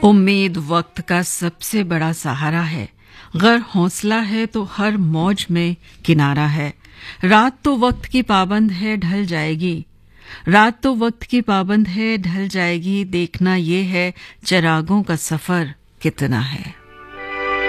उम्मीद वक्त का सबसे बड़ा सहारा है। गर हौसला है तो हर मौज में किनारा है। रात तो वक्त की पाबंद है, ढल जाएगी। रात तो वक्त की पाबंद है, ढल जाएगी। देखना ये है चिरागों का सफर कितना है।